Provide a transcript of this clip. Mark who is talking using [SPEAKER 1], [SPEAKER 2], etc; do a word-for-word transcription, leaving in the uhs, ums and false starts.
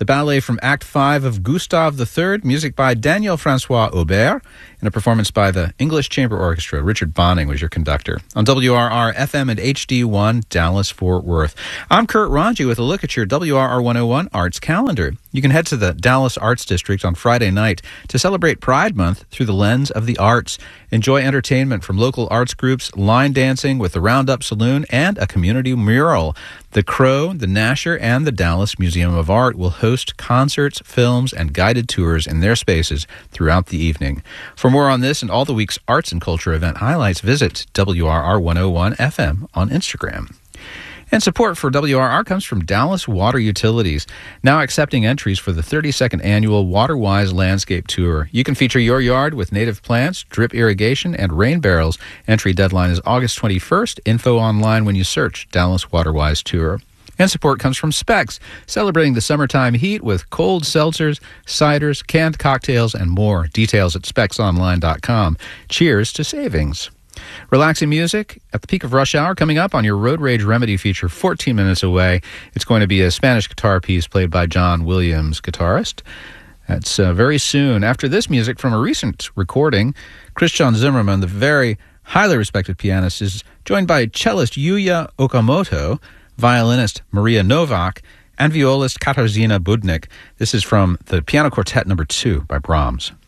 [SPEAKER 1] the ballet from Act five of Gustave the Third, music by Daniel Francois Aubert, and a performance by the English Chamber Orchestra. Richard Bonning was your conductor. On W R R F M and H D one, Dallas-Fort Worth. I'm Kurt Ranji with a look at your W R R one oh one Arts calendar. You can head to the Dallas Arts District on Friday night to celebrate Pride Month through the lens of the arts. Enjoy entertainment from local arts groups, line dancing with the Roundup Saloon, and a community mural. The Crow, the Nasher, and the Dallas Museum of Art will host concerts, films, and guided tours in their spaces throughout the evening. For more on this and all the week's arts and culture event highlights, visit W R R one oh one F M on Instagram. And support for W R R comes from Dallas Water Utilities, now accepting entries for the thirty-second annual WaterWise Landscape Tour. You can feature your yard with native plants, drip irrigation, and rain barrels. Entry deadline is August twenty-first. Info online when you search Dallas WaterWise Tour. And support comes from Specs, celebrating the summertime heat with cold seltzers, ciders, canned cocktails, and more. Details at specs online dot com. Cheers to savings. Relaxing music at the peak of rush hour coming up on your Road Rage Remedy feature fourteen minutes away. It's going to be a Spanish guitar piece played by John Williams, guitarist. That's uh, very soon. After this music from a recent recording, Christian Zimmerman, the very highly respected pianist, is joined by cellist Yuya Okamoto, violinist Maria Novak, and violist Katarzyna Budnik. This is from the Piano Quartet number two by Brahms.